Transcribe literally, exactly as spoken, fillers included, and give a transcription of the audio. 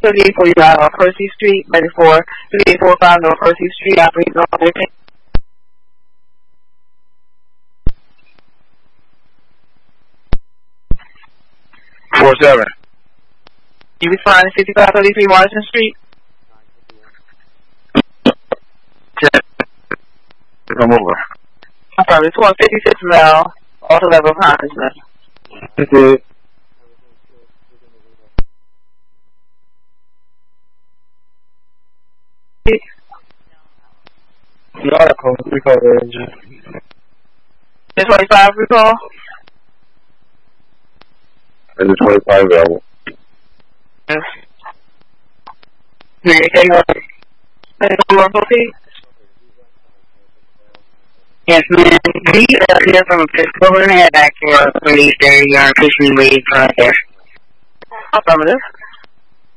thirty-eight forty-five on Percy Street, ready for thirty-eight forty-five North Percy Street, operating on thirteen. four seven. You respond to fifty-five thirty-three Washington Street? Come over. I'm sorry, it's one fifty-six Mel, auto level of Congressman. That's it. No, I call we call the engine. Is twenty-five recall? Is it twenty-five available? Yes. Can you take over? Yes, ma'am. We are here from a physical. We're going to head back to our police area. You are officially waiting for us there. Affirmative.